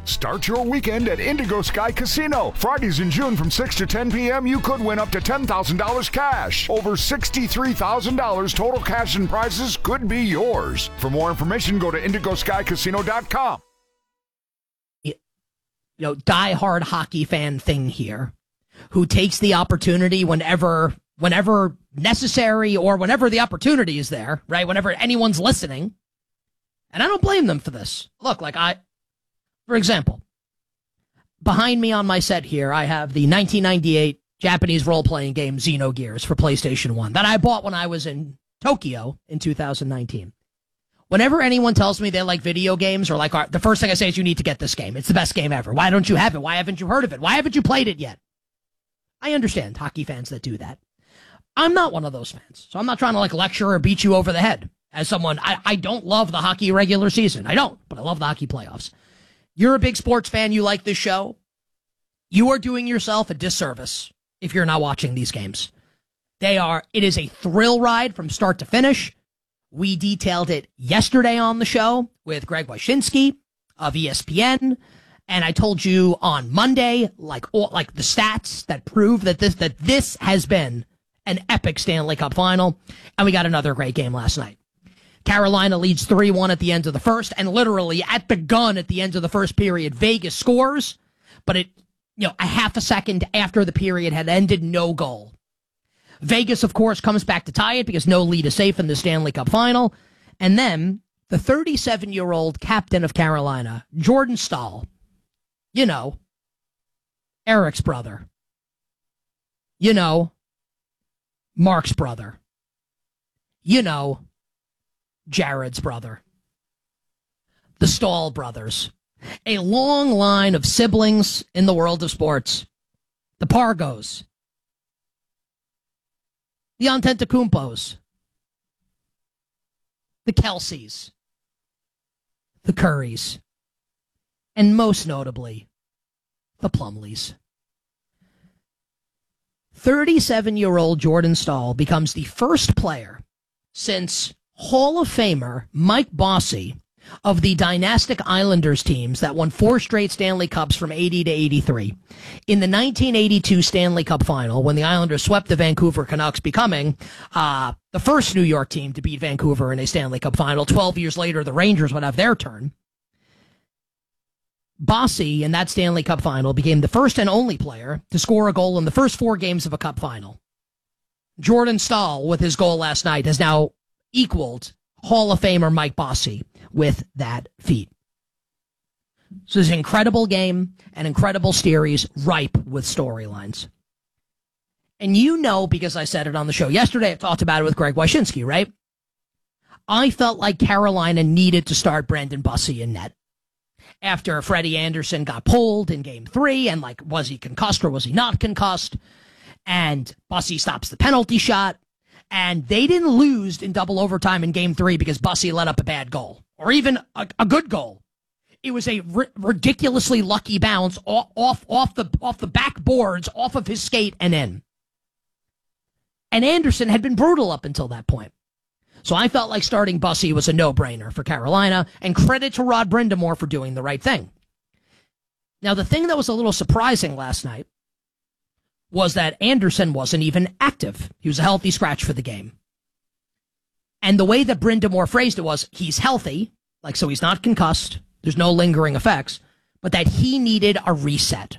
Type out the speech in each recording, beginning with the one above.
Start your weekend at Indigo Sky Casino. Fridays in June from 6 to 10 p.m., you could win up to $10,000 cash. Over $63,000 total cash and prizes could be yours. For more information, go to IndigoSkyCasino.com. Diehard hockey fan thing here, who takes the opportunity whenever necessary or whenever the opportunity is there, right? Whenever anyone's listening. And I don't blame them for this. Look, for example, behind me on my set here, I have the 1998 Japanese role-playing game Xenogears for PlayStation 1 that I bought when I was in Tokyo in 2019. Whenever anyone tells me they like video games or the first thing I say is, you need to get this game. It's the best game ever. Why don't you have it? Why haven't you heard of it? Why haven't you played it yet? I understand hockey fans that do that. I'm not one of those fans, so I'm not trying to lecture or beat you over the head as someone. I don't love the hockey regular season. I don't, but I love the hockey playoffs. You're a big sports fan. You like this show. You are doing yourself a disservice if you're not watching these games. It is a thrill ride from start to finish. We detailed it yesterday on the show with Greg Wyshynski of ESPN. And I told you on Monday, the stats that prove that this has been an epic Stanley Cup final. And we got another great game last night. Carolina leads 3-1 at the end of the first, and literally at the gun at the end of the first period, Vegas scores, but a half a second after the period had ended, no goal. Vegas, of course, comes back to tie it because no lead is safe in the Stanley Cup final. And then the 37-year-old captain of Carolina, Jordan Staal, Eric's brother, Mark's brother, Jared's brother, the Staal brothers, a long line of siblings in the world of sports, the Pargos, the Antetokounmpos, the Kelseys, the Currys, and most notably, the Plumleys. 37-year-old Jordan Staal becomes the first player since Hall of Famer Mike Bossy of the dynastic Islanders teams that won 4 straight Stanley Cups from 80 to 83. In the 1982 Stanley Cup final, when the Islanders swept the Vancouver Canucks, becoming the first New York team to beat Vancouver in a Stanley Cup final. 12 years later, the Rangers would have their turn. Bossy, in that Stanley Cup final, became the first and only player to score a goal in the first 4 games of a Cup final. Jordan Staal, with his goal last night, has now equaled Hall of Famer Mike Bossy with that feat. So it's an incredible game, an incredible series, ripe with storylines. And because I said it on the show yesterday, I talked about it with Greg Wyshynski, right? I felt like Carolina needed to start Brendan Bossy in net. After Freddie Anderson got pulled in Game 3, and was he concussed or was he not concussed? And Bossy stops the penalty shot. And they didn't lose in double overtime in Game 3 because Bossy let up a bad goal, or even a good goal. It was a ridiculously lucky bounce off the backboards, off of his skate and in. And Anderson had been brutal up until that point. So I felt like starting Bossy was a no-brainer for Carolina, and credit to Rod Brind'Amour for doing the right thing. Now, the thing that was a little surprising last night was that Anderson wasn't even active. He was a healthy scratch for the game. And the way that Brind'Amour phrased it was, he's healthy, so he's not concussed, there's no lingering effects, but that he needed a reset.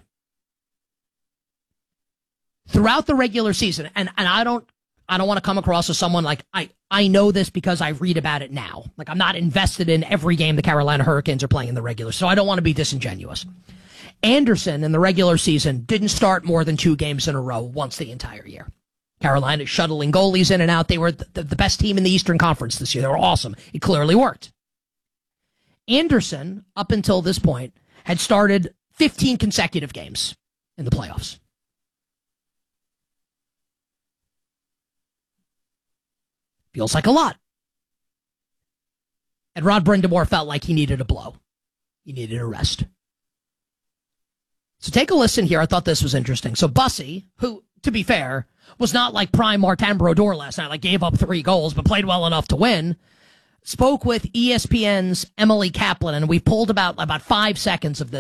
Throughout the regular season, and I don't want to come across as someone I know this because I read about it now. I'm not invested in every game the Carolina Hurricanes are playing in the regular, so I don't want to be disingenuous. Anderson in the regular season didn't start more than 2 games in a row once the entire year. Carolina shuttling goalies in and out. They were the best team in the Eastern Conference this year. They were awesome. It clearly worked. Anderson, up until this point, had started 15 consecutive games in the playoffs. Feels like a lot. And Rod Brind'Amour felt like he needed a blow. He needed a rest. So take a listen here. I thought this was interesting. So Bossy, who, to be fair, was not like prime Martin Brodeur last night, gave up 3 goals, but played well enough to win, spoke with ESPN's Emily Kaplan, and we pulled about 5 seconds of this.